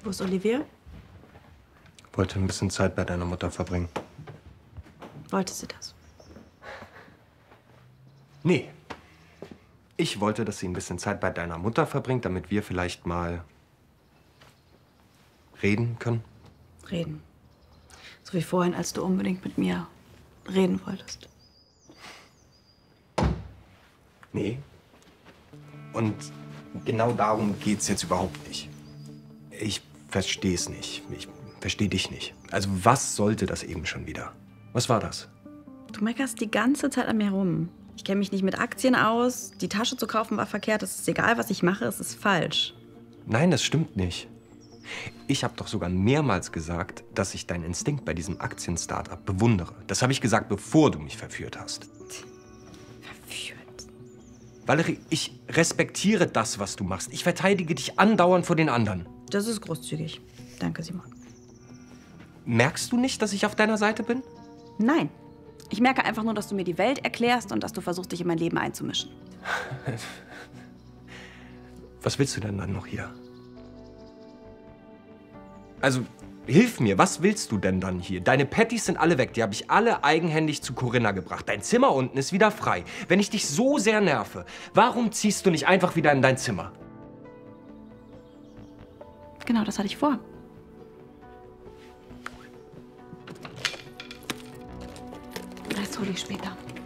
Wo ist Olivia? Wollte ein bisschen Zeit bei deiner Mutter verbringen. Wollte sie das? Nee. Ich wollte, dass sie ein bisschen Zeit bei deiner Mutter verbringt, damit wir vielleicht mal reden können. Reden. So wie vorhin, als du unbedingt mit mir reden wolltest. Nee. Und genau darum geht's jetzt überhaupt nicht. Ich verstehe es nicht. Ich verstehe dich nicht. Also was sollte das eben schon wieder? Was war das? Du meckerst die ganze Zeit an mir rum. Ich kenne mich nicht mit Aktien aus. Die Tasche zu kaufen war verkehrt. Es ist egal, was ich mache, es ist falsch. Nein, das stimmt nicht. Ich habe doch sogar mehrmals gesagt, dass ich deinen Instinkt bei diesem Aktien-Startup bewundere. Das habe ich gesagt, bevor du mich verführt hast. Verführt? Valerie, ich respektiere das, was du machst. Ich verteidige dich andauernd vor den anderen. Das ist großzügig. Danke, Simon. Merkst du nicht, dass ich auf deiner Seite bin? Nein. Ich merke einfach nur, dass du mir die Welt erklärst und dass du versuchst, dich in mein Leben einzumischen. Was willst du denn dann noch hier? Also, hilf mir, was willst du denn dann hier? Deine Patties sind alle weg, die habe ich alle eigenhändig zu Corinna gebracht. Dein Zimmer unten ist wieder frei. Wenn ich dich so sehr nerve, warum ziehst du nicht einfach wieder in dein Zimmer? Genau, das hatte ich vor. Das hole ich später.